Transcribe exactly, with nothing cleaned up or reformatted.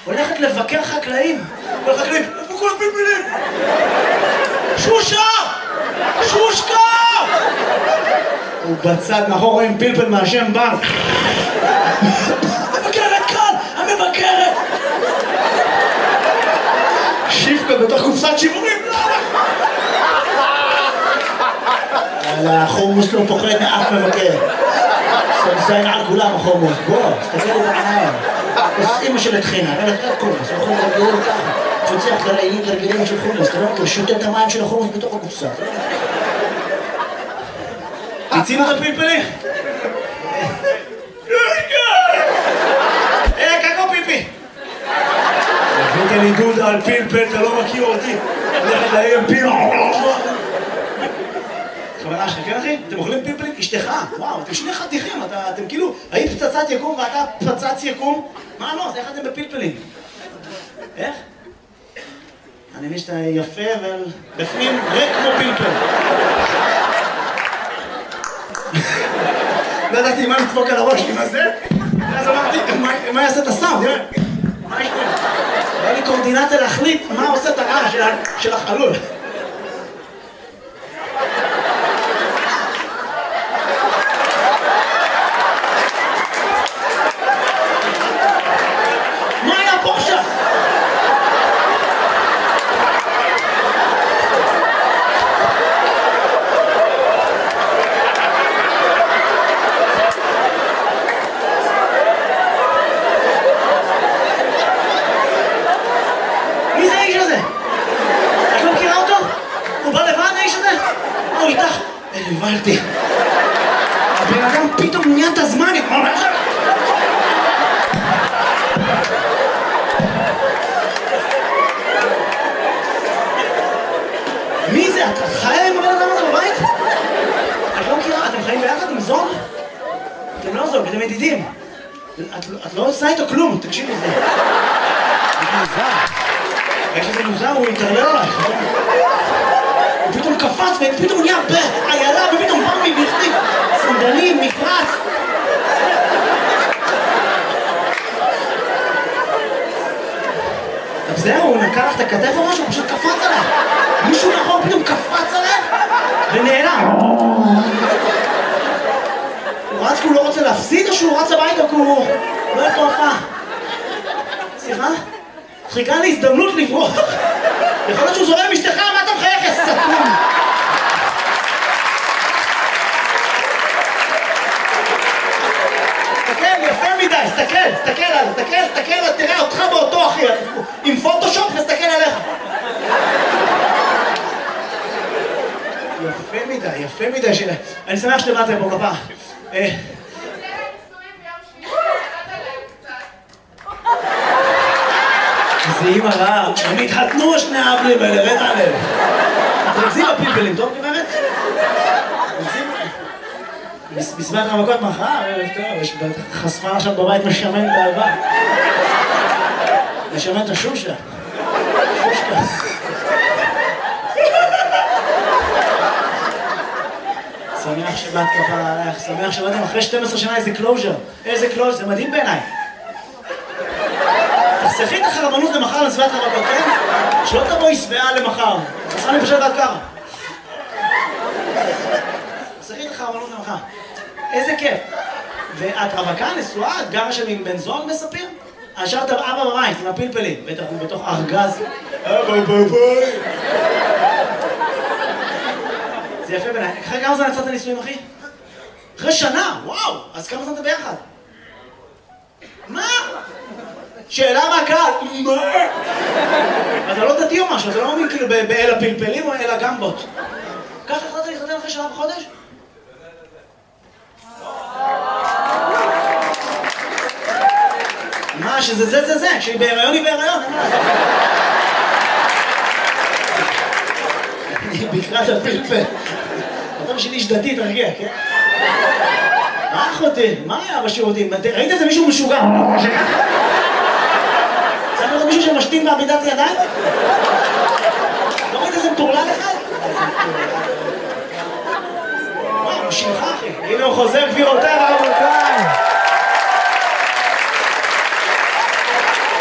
הולכת לבקר חקלאים. כל החקלאים, איפה כל הפלפלים? שושה! שושקה! הוא בצד מאחור רואים פלפל מהשם בר. המבקרת כאן! המבקרת! שיפקה בתוך קופסת שימורים. החומוס לא פוחד מאף מבקר. סמזיין על כולם החומוס. בוא, תסתכל בעיניים. אז אמא של התחינה, אין לך קומוס, אנחנו נרגלים ככה. פוצח גרעינים גרגילים של חומוס, אתה לא מכיר, שותה את המים של החומוס בתוך הקופסה. תצינו את הפלפלים? אה, קקו פיפי! הבאת לי דודה על פלפל, אתה לא מכיר אותי. הולכת לאיים פיל. חברה שלך, כן אחי? אתם אוכלים פלפלים? אשתך. וואו, אתם שני חתיכים, אתם כאילו, היית פצצת יקום ואתה פצץ יקום? מה לא? אז איך אתם בפלפלים? איך? אני מבין שאתה יפה ובפנים ריק כמו פלפל. לא ידעתי מה לדפוק על הראש שלי, מה זה? אז אמרתי, מה יעשה את הסאונד? מה יש פה? היה לי קורדינציה להחליט מה עושה את הרעש של החלול. הבנתי. הבן אדם פתאום נהיה את הזמן. מי זה? את חיה עם הבן אדם הזה בבית? את לא מכירה? אתם חיים ביחד עם זוג? אתם לא זוג, אתם ידידים. את לא עושה איתו כלום, תקשיבי לזה. זה מוזר. איך שזה מוזר, הוא יתערלל עלייך. הוא פתאום קפץ ופתאום נהיה בעיילה ופתאום בא מבפנים סנדלים, מפרץ. אז זהו, הוא נקע לך את הכתף או משהו, הוא פשוט קפץ עליך. מישהו נכון פתאום קפץ עליך ונעלם. הוא רץ כי הוא לא רוצה להפסיד או שהוא רץ הביתה כי הוא לא איך תופעה? סליחה? חיכה להזדמנות לברוח. יכול להיות שהוא זורם משתך, מה אתה מחייך, יא סתום? תסתכל, יפה מדי, תסתכל, תסתכל עליו, תסתכל, תסתכל, תראה אותך באותו אחי, עם פוטושופ נסתכל עליך. יפה מדי, יפה מדי שלה. אני שמח שבאתם פה כפה. זה אימא רעה, הם התחתנו שני האבלים האלה, רד עליהם. אתם נגזים בפלפלים, טוב גברת? בסביבת המכות מחר, טוב, יש חשפה עכשיו בבית משמן באהבה. משמן את השושה. שושקה. שמח שבאת כפרה עלייך, שמח שבאתם אחרי שתים עשרה שנה איזה קלוז'ר. איזה קלוז'ר, זה מדהים בעיניי. תחסכי את החרבנות למחר לסביבת המכות, כן? שלא תבואי שבעה למחר. תחסכה לי פשוט עד ככה. תחסכי את החרבנות למחר. איזה כיף. ואת רווקה, נשואה, את גרה שם עם בן זוג מספיר? השארת אבא בבית עם הפלפלים, בטח הוא בתוך ארגז. אבא בבית. זה יפה בעיניי. אחרי כמה זמן יצאת נישואים, אחי? אחרי שנה, וואו! אז כמה זמן אתה ביחד? מה? שאלה מהקהל, מה? אתה לא דתי או משהו, אתה לא מאמין כאילו באל הפלפלים או אל הגמבות. ככה החלטת להתחתן אחרי שנה וחודש? מה, שזה זה זה זה, כשהיא בהיריון היא בהיריון, אין מה לעשות. אני בקרת הפלפל. אתה בשביל איש דתי, תרגיע, כן? מה אחותי? מה היה בשירותים? ראית איזה מישהו משוגע? צריך לראות מישהו שמשתין בעמידת ידיים? לא ראית איזה מטורלל אחד? וואו, הוא שלך אחי. הנה הוא חוזר גבירותיי ורבותיי.